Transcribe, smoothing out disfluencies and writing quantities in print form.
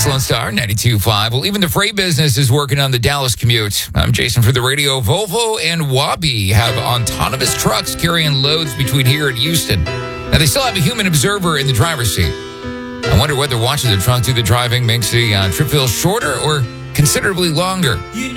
Lone Star 92.5. Well, even the freight business is working on the Dallas commute. I'm Jason for the radio. Volvo and Wabi have autonomous trucks carrying loads between here and Houston. Now, they still have a human observer in the driver's seat. I wonder whether watching the truck do the driving makes the trip feel shorter or considerably longer.